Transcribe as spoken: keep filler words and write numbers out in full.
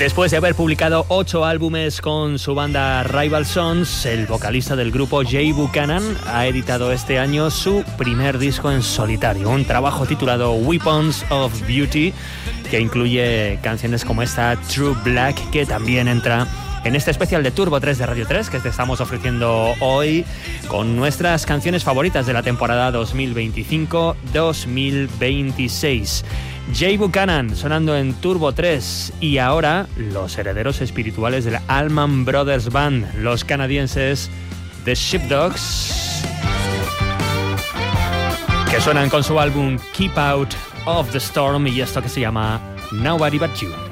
Después de haber publicado ocho álbumes con su banda Rival Sons, el vocalista del grupo Jay Buchanan ha editado este año su primer disco en solitario, un trabajo titulado Weapons of Beauty, que incluye canciones como esta True Black, que también entra en este especial de Turbo tres de Radio tres que te estamos ofreciendo hoy con nuestras canciones favoritas de la temporada dos mil veinticinco dos mil veintiséis. Jay Buchanan sonando en Turbo tres, y ahora los herederos espirituales de la Allman Brothers Band, los canadienses The Sheepdogs, que suenan con su álbum Keep Out of the Storm y esto que se llama Nobody But You.